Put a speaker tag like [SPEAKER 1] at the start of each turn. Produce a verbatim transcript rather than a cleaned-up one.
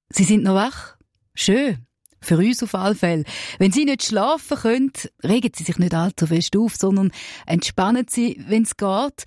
[SPEAKER 1] Sie sind noch wach? Schön. Für uns auf alle Fälle. Wenn Sie nicht schlafen können, regen Sie sich nicht allzu fest auf, sondern entspannen Sie, wenn es geht.